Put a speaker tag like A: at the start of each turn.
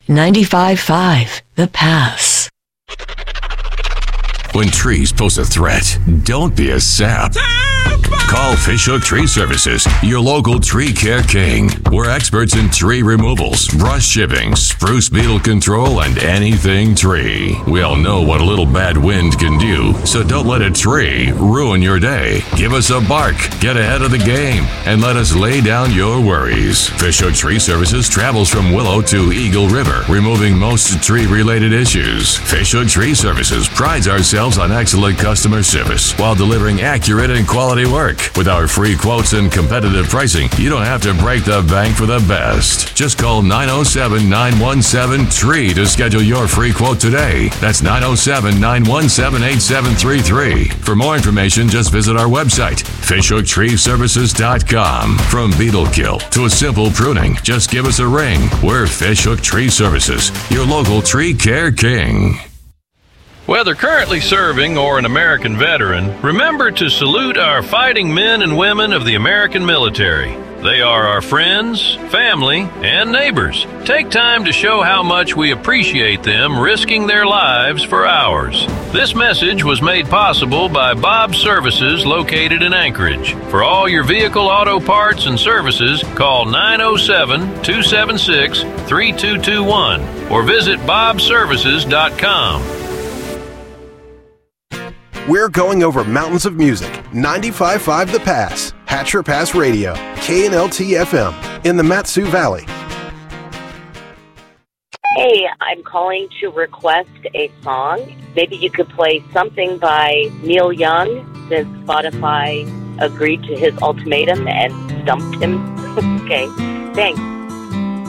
A: 95.5 The Pass.
B: When trees pose a threat, don't be a sap. Call Fishhook Tree Services, your local tree care king. We're experts in tree removals, brush chipping, spruce beetle control, and anything tree. We all know what a little bad wind can do, so don't let a tree ruin your day. Give us a bark, get ahead of the game, and let us lay down your worries. Fishhook Tree Services travels from Willow to Eagle River, removing most tree-related issues. Fishhook Tree Services prides ourselves on excellent customer service while delivering accurate and quality work. With our free quotes and competitive pricing, you don't have to break the bank for the best. Just call 907-917-TREE to schedule your free quote today. That's 907-917-8733. For more information, just visit our website, fishhooktreeservices.com. From beetle kill to a simple pruning, just give us a ring. We're Fishhook Tree Services, your local tree care king.
C: Whether currently serving or an American veteran, remember to salute our fighting men and women of the American military. They are our friends, family, and neighbors. Take time to show how much we appreciate them risking their lives for ours. This message was made possible by Bob's Services located in Anchorage. For all your vehicle auto parts and services, call 907-276-3221 or visit bobservices.com.
D: We're going over mountains of music. 95.5 The Pass, Hatcher Pass Radio, KNLT FM in the Mat-Su Valley.
E: Hey, I'm calling to request a song. Maybe you could play something by Neil Young, since Spotify agreed to his ultimatum and stumped him. Okay, thanks.